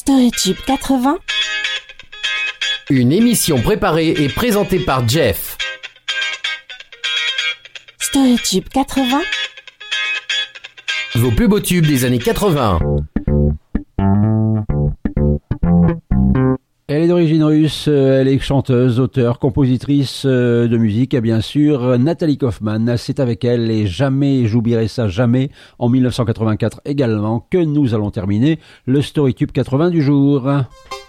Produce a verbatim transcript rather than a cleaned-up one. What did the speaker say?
StoryTube quatre-vingts. Une émission préparée et présentée par Jeff. StoryTube quatre-vingts. Vos plus beaux tubes des années quatre-vingts. Elle est d'origine russe, elle est chanteuse, auteure, compositrice de musique et bien sûr Nathalie Kaufman. C'est avec elle et jamais, j'oublierai ça jamais, en mille neuf cent quatre-vingt-quatre également, que nous allons terminer le StoryTube quatre-vingts du jour.